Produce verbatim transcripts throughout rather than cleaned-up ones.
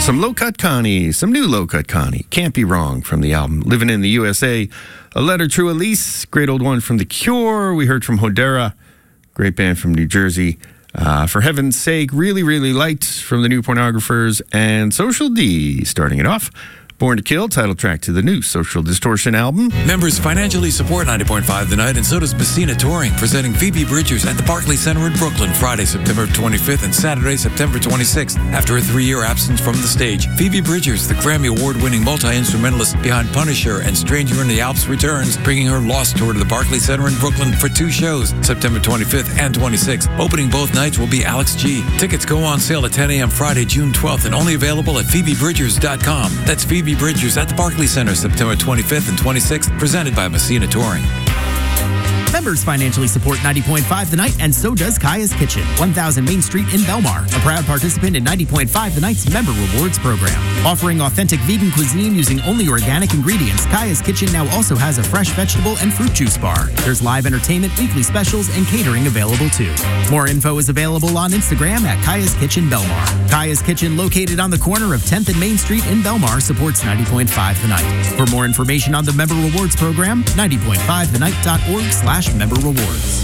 Some Low Cut Connie, some new Low Cut Connie. Can't Be Wrong from the album Living in the U S A. A Letter to Elise, great old one from The Cure. We heard from Hodera, great band from New Jersey. Uh, for Heaven's Sake, Really, Really Light from the New Pornographers. And Social D, starting it off. Born to Kill, title track to the new Social Distortion album. Members financially support ninety point five The Night, and so does Messina Touring, presenting Phoebe Bridgers at the Barclays Center in Brooklyn, Friday, September twenty-fifth and Saturday, September twenty-sixth. After a three-year absence from the stage, Phoebe Bridgers, the Grammy Award-winning multi-instrumentalist behind Punisher and Stranger in the Alps, returns, bringing her Lost tour to the Barclays Center in Brooklyn for two shows, September twenty-fifth and twenty-sixth. Opening both nights will be Alex G. Tickets go on sale at ten a.m. Friday, June twelfth, and only available at phoebe bridgers dot com. That's Phoebe Bridgers at the Barclays Center, September twenty-fifth and twenty-sixth, presented by Messina Touring. Members financially support ninety point five The Night, and so does Kaya's Kitchen, one thousand Main Street in Belmar, a proud participant in ninety point five The Night's Member Rewards program. Offering authentic vegan cuisine using only organic ingredients, Kaya's Kitchen now also has a fresh vegetable and fruit juice bar. There's live entertainment, weekly specials, and catering available too. More info is available on Instagram at Kaya's Kitchen Belmar. Kaya's Kitchen, located on the corner of tenth and Main Street in Belmar, supports ninety point five The Night. For more information on the Member Rewards program, ninety point five the night dot org slash member rewards.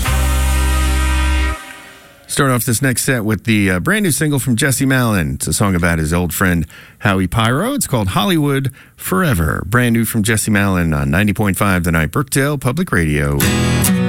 Start off this next set with the uh, brand new single from Jesse Malin. It's a song about his old friend Howie Pyro. It's called Hollywood Forever. Brand new from Jesse Malin on ninety point five The Night, Brookdale Public Radio.